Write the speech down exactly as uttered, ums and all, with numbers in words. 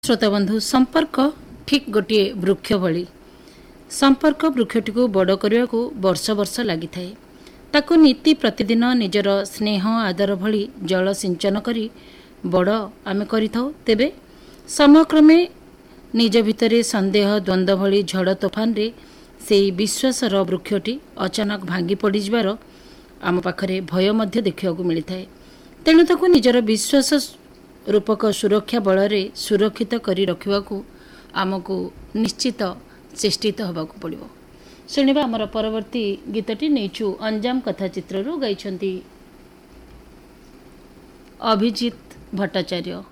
श्रोता बंधु संपर्क ठीक गोटे वृक्ष भली संपर्क वृक्षटी को बड़ करने को वर्ष वर्ष लगी थाए ताकू नीति प्रतिदिन निजर स्नेह आदर भली जल सिंचन करी बड़ आमे करिथाउ तेबे समक्रमे निज भितरे संदेह द्वंद्व भली झड़ तोफान रे से विश्वासर वृक्षटी अचानक भांगी पड़ जिबार आम पाखरे भय मध्य देखिया को मिली थाए। तेणु ताकू निजर विश्वास रूपक सुरक्षा बल रे सुरक्षित करी रखिबा को आमको निश्चित चेष्टित होबाकू पड़िबो। शुणिबा हमर परवर्ती गीतटी नेचु अंजाम कथा चित्ररू गाइछंती अभिजीत भट्टाचार्य।